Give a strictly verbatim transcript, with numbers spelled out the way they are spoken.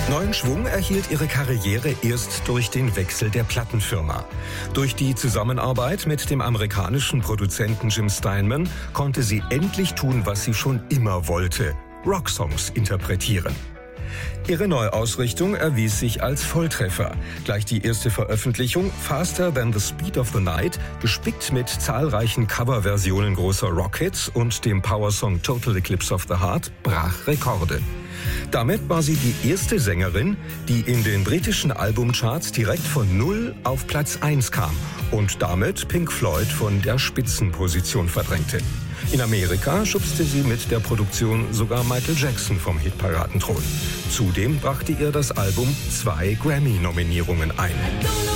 Neuen Schwung erhielt ihre Karriere erst durch den Wechsel der Plattenfirma. Durch die Zusammenarbeit mit dem amerikanischen Produzenten Jim Steinman konnte sie endlich tun, was sie schon immer wollte: Rocksongs interpretieren. Ihre Neuausrichtung erwies sich als Volltreffer. Gleich die erste Veröffentlichung, Faster Than the Speed of the Night, gespickt mit zahlreichen Coverversionen großer Rockhits und dem Powersong Total Eclipse of the Heart, brach Rekorde. Damit war sie die erste Sängerin, die in den britischen Albumcharts direkt von null auf Platz eins kam und damit Pink Floyd von der Spitzenposition verdrängte. In Amerika schubste sie mit der Produktion sogar Michael Jackson vom Hitparadenthron. Zudem brachte ihr das Album zwei Grammy-Nominierungen ein.